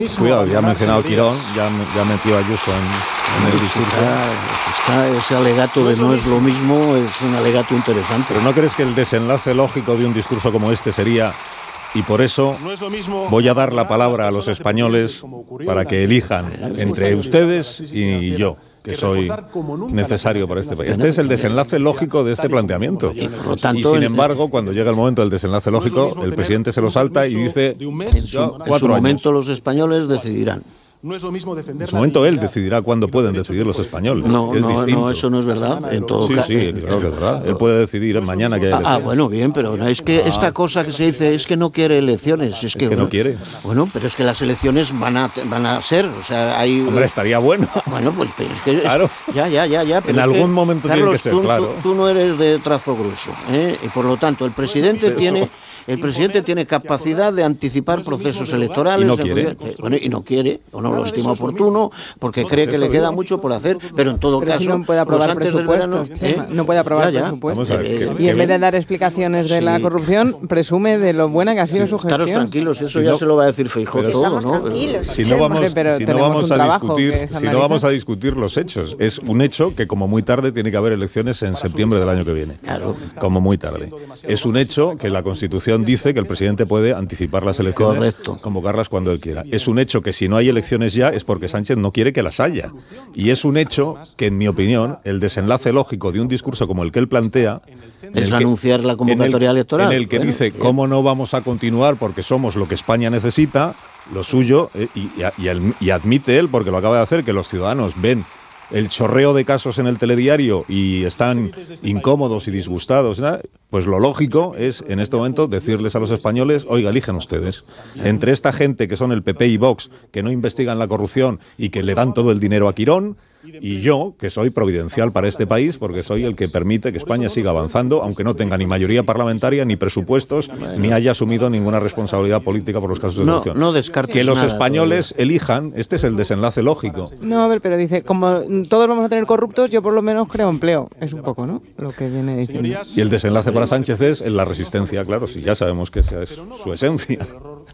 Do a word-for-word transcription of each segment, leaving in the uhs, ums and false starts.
Cuidado, ya ha mencionado Quirón, ya, ya metió a Ayuso en, en el discurso. Está, está ese alegato de no es lo mismo, es un alegato interesante. ¿Pero no crees que el desenlace lógico de un discurso como este sería: y por eso voy a dar la palabra a los españoles para que elijan entre ustedes y yo, que soy necesario para este país? Este es el desenlace lógico de este planteamiento. Y, por lo tanto, y sin embargo, cuando llega el momento del desenlace lógico, el presidente se lo salta y dice: en su, en su momento los españoles decidirán. No es lo mismo defender. En su momento él decidirá cuándo pueden decidir los españoles. No, es no, distinto. no, eso no es verdad. En todo sí, caso. sí, claro que es verdad. Él puede decidir mañana que hay elecciones. Ah, bueno, bien, pero no, es que ah. esta cosa que se dice es que no quiere elecciones. Es, es que, que bueno, no quiere. Bueno, pero es que las elecciones van a van a ser, o sea, hay. Hombre, estaría bueno. Bueno, pues pero es que claro. Es, ya, ya, ya, ya. Pero en es algún que, momento Carlos, tiene que ser, tú, claro. Tú, tú no eres de trazo grueso, ¿eh? Y por lo tanto el presidente Eso. tiene. El presidente tiene capacidad de anticipar procesos electorales. Y no quiere. Bueno, y no quiere, o no lo estima oportuno, porque cree que le queda mucho por hacer, pero en todo pero caso... Si no puede aprobar pues presupuestos, Chema, ¿eh? No puede aprobar ya, ya. presupuestos. Ver, eh, que, y en que vez de dar explicaciones de sí. la corrupción, presume de lo buena que ha sido sí, su gestión. Estaros tranquilos, eso si ya no, se lo va a decir Feijóo todo, ¿no? Si no vamos, pero si no vamos a discutir, si no vamos a discutir los hechos, es un hecho que como muy tarde tiene que haber elecciones en septiembre del año que viene. Claro. Como muy tarde. Es un hecho que la Constitución dice que el presidente puede anticipar las elecciones, correcto, convocarlas cuando él quiera. Es un hecho que si no hay elecciones ya es porque Sánchez no quiere que las haya. Y es un hecho que, en mi opinión, el desenlace lógico de un discurso como el que él plantea es que, anunciar la convocatoria en el, electoral. En el que bueno, dice, bien. ¿cómo no vamos a continuar porque somos lo que España necesita? Lo suyo, eh, y, y, y, y admite él, porque lo acaba de hacer, que los ciudadanos ven el chorreo de casos en el telediario y están incómodos y disgustados, ¿no? Pues lo lógico es, en este momento, decirles a los españoles: oiga, eligen ustedes. Entre esta gente que son el P P y Vox, que no investigan la corrupción y que le dan todo el dinero a Quirón, y yo, que soy providencial para este país, porque soy el que permite que España siga avanzando, aunque no tenga ni mayoría parlamentaria, ni presupuestos, bueno, ni haya asumido ninguna responsabilidad política por los casos de corrupción. No, no descartes que los nada, españoles todavía. elijan, este es el desenlace lógico. No, a ver, pero dice, como todos vamos a tener corruptos, yo por lo menos creo empleo. Es un poco, ¿no?, lo que viene diciendo. Y el desenlace para Sánchez es en la resistencia, claro, si ya sabemos que esa es su esencia.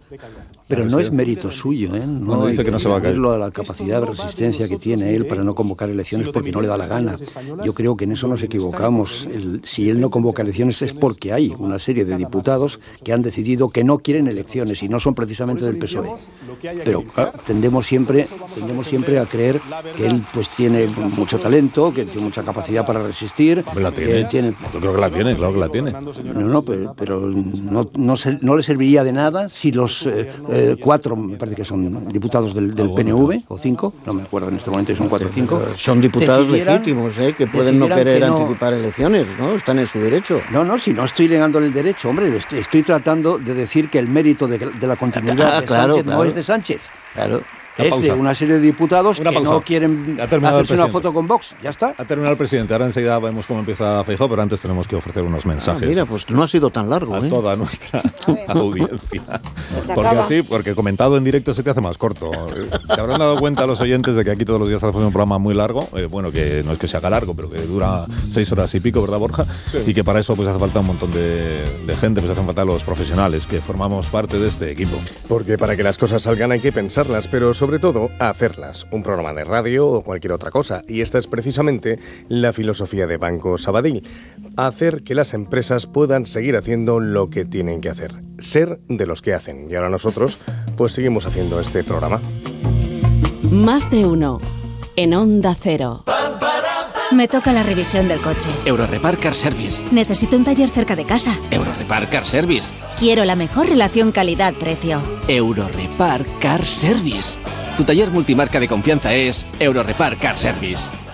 Pero no es mérito suyo, ¿eh? No, bueno, dice que no se va a caer. A la capacidad de resistencia que tiene él para no convocar elecciones porque no le da la gana. Yo creo que en eso nos equivocamos. El, si él no convoca elecciones es porque hay una serie de diputados que han decidido que no quieren elecciones y no son precisamente del P S O E. Pero claro, tendemos siempre, tendemos siempre a creer que él pues tiene mucho talento, que tiene mucha capacidad para resistir. La tiene. tiene. Yo creo que la tiene, claro que la tiene. No, no, pero, pero no, no, se, no le serviría de nada si los eh, eh, cuatro, me parece que son diputados del, del P N V, o cinco, no me acuerdo en este momento, son cuatro o cinco. Son diputados legítimos, ¿eh? Que pueden no querer que no, anticipar elecciones, ¿no? Están en su derecho. No, no, si no estoy negándole el derecho, hombre, estoy, estoy tratando de decir que el mérito de, de la continuidad ah, de claro, Sánchez claro. no es de Sánchez. Claro. Es pausa. De una serie de diputados una que pausa. No quieren hacerse una foto con Vox. Ya está. Ha terminado el presidente. Ahora enseguida vemos cómo empieza Feijóo, pero antes tenemos que ofrecer unos mensajes. Ah, mira, pues no ha sido tan largo. A ¿eh? toda nuestra audiencia. Porque así, porque comentado en directo se te hace más corto. Se habrán dado cuenta los oyentes de que aquí todos los días hacemos un programa muy largo. Eh, bueno, que no es que se haga largo, pero que dura seis horas y pico, ¿verdad, Borja? Sí. Y que para eso pues hace falta un montón de, de gente, pues hacen falta los profesionales que formamos parte de este equipo. Porque para que las cosas salgan hay que pensarlas, pero sobre todo hacer un programa de radio o cualquier otra cosa. Y esta es precisamente la filosofía de Banco Sabadell. Hacer que las empresas puedan seguir haciendo lo que tienen que hacer. Ser de los que hacen. Y ahora nosotros, pues seguimos haciendo este programa. Más de uno. En Onda Cero. Me toca la revisión del coche. Eurorepar Car Service. Necesito un taller cerca de casa. Eurorepar Car Service. Quiero la mejor relación calidad-precio. Eurorepar Car Service. Tu taller multimarca de confianza es Eurorepar Car Service.